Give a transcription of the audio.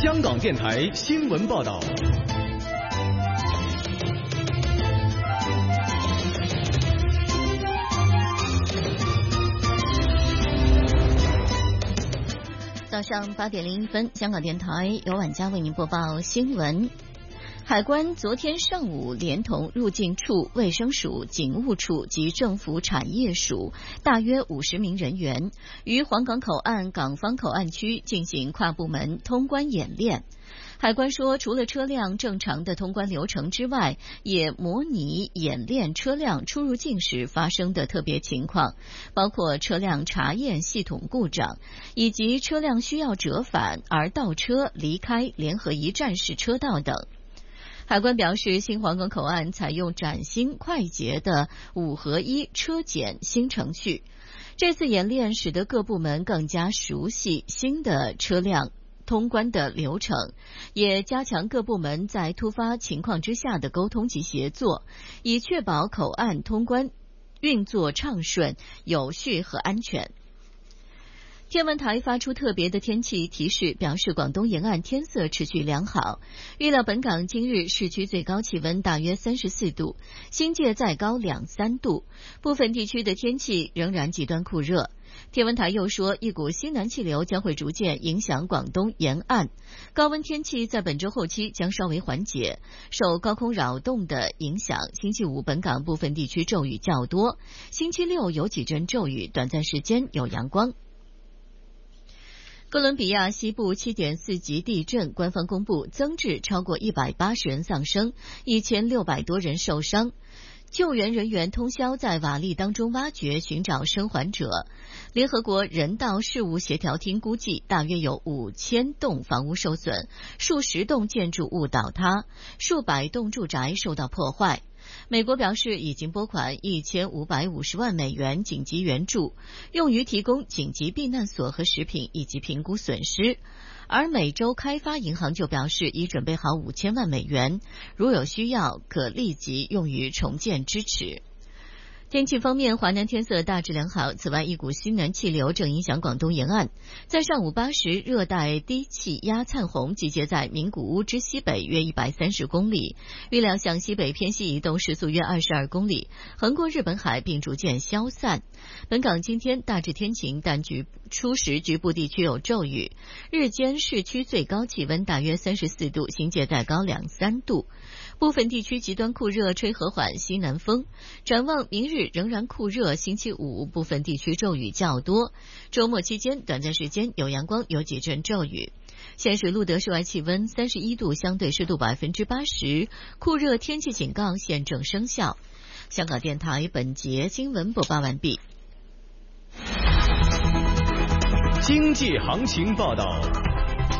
香港电台新闻报道。 早上8点01分，香港电台由婉佳为您播报新闻。海关昨天上午连同入境处、卫生署、警务处及政府产业署大约50名人员，于黄港口岸港方口岸区进行跨部门通关演练。海关说，除了车辆正常的通关流程之外，也模拟演练车辆出入境时发生的特别情况，包括车辆查验系统故障，以及车辆需要折返而倒车离开联合一站式车道等。海关表示，新黄港口岸采用崭新快捷的5合1车检新程序，这次演练使得各部门更加熟悉新的车辆通关的流程，也加强各部门在突发情况之下的沟通及协作，以确保口岸通关运作畅顺、有序和安全。天文台发出特别的天气提示，表示广东沿岸天色持续良好，预料本港今日市区最高气温大约34度，新界再高2-3度，部分地区的天气仍然极端酷热。天文台又说，一股西南气流将会逐渐影响广东沿岸，高温天气在本周后期将稍微缓解。受高空扰动的影响，星期五本港部分地区骤雨较多，星期六有几阵骤雨，短暂时间有阳光。哥伦比亚西部 7.4 级地震，官方公布增至超过180人丧生，1600多人受伤。救援人员通宵在瓦砾当中挖掘寻找生还者。联合国人道事务协调厅估计，大约有5000栋房屋受损，数十栋建筑物倒塌，数百栋住宅受到破坏。美国表示已经拨款1550万美元紧急援助，用于提供紧急避难所和食品以及评估损失。而美洲开发银行就表示已准备好5000万美元，如有需要可立即用于重建支持。天气方面，华南天色大致良好，此外一股西南气流正影响广东沿岸。在上午8时，热带低气压灿红集结在名古屋之西北约130公里，预料向西北偏西移动，时速约22公里，横过日本海并逐渐消散。本港今天大致天晴，但初时局部地区有骤雨，日间市区最高气温大约34度，新界再高2-3度。部分地区极端酷热，吹和缓西南风。展望明日仍然酷热，星期五部分地区骤雨较多，周末期间短暂时间有阳光，有几阵骤雨。现时录得室外气温31度，相对湿度80%，酷热天气警告现正生效。香港电台本节新闻播报完毕。 经济行情报道。